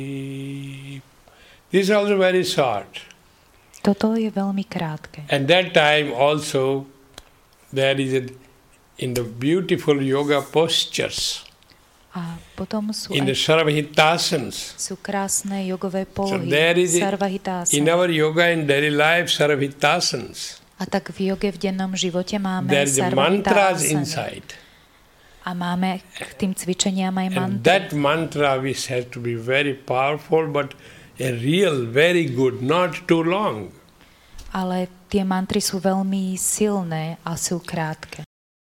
This is also very short. Toto je veľmi krátke. And that time also there is in the beautiful yoga postures. A potom sú in the Sarvahitasanas. Sú krásne jogové polohy. So there is Sarvahitasanas. in our yoga in daily life Sarvahitasanas. A tak v joge v dennom živote máme there is mantras Sarvahitasanas. inside. A máme k tým cvičeniam aj And mantry. that mantra which has to be very powerful but a real, very good, not too long. Ale tie mantry sú veľmi silné a sú krátke.